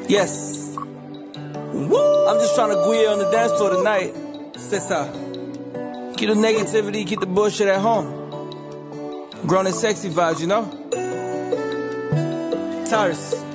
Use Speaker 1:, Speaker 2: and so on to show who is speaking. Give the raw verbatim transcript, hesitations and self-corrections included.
Speaker 1: Yes. Woo! I'm just trying to guia on the dance floor tonight. C'est ça. Keep the negativity, keep the bullshit at home. Grown and sexy vibes, you know? Tyrus.